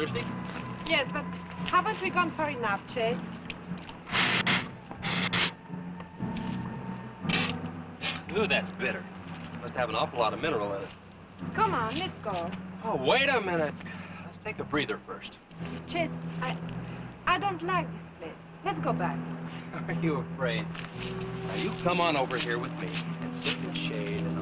Thirsty? Yes, but haven't we gone far enough, Chase? Ooh, that's bitter. Must have an awful lot of mineral in it. Come on, let's go. Oh, wait a minute. Let's take a breather first. Chase, I don't like this place. Let's go back. Are you afraid? Now, you come on over here with me and sit in the shade, and